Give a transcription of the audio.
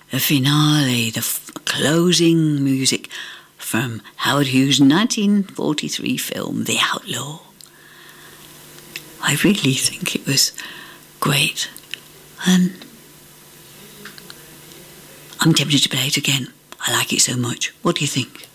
the finale, the closing music from Howard Hughes' 1943 film, The Outlaw. I really think it was great. I'm tempted to play it again. I like it so much. What do you think?